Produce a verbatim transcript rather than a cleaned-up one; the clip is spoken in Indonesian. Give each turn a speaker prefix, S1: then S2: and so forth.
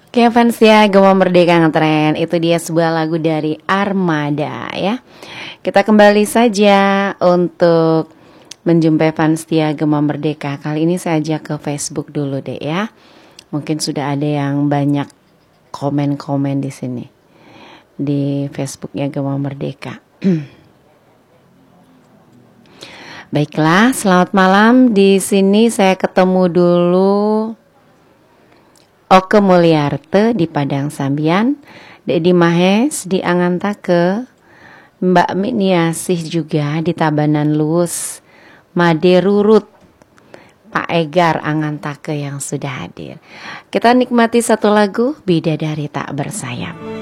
S1: Oke fans ya, Gema Merdeka Ngetren. Itu dia sebuah lagu dari Armada ya. Kita kembali saja untuk menjumpai fans setia Gema Merdeka. Kali ini saya ajak ke Facebook dulu deh ya. Mungkin sudah ada yang banyak komen-komen di sini di Facebooknya Gema Merdeka. Baiklah, selamat malam. Di sini saya ketemu dulu Oke Mulyarte di Padang Sambian, Dedi Mahes di Angantake, Mbak Miniasih juga di Tabanan Luwus, Made Rurut, Pak Egar Angantake yang sudah hadir. Kita nikmati satu lagu, Bidadari Tak Bersayap.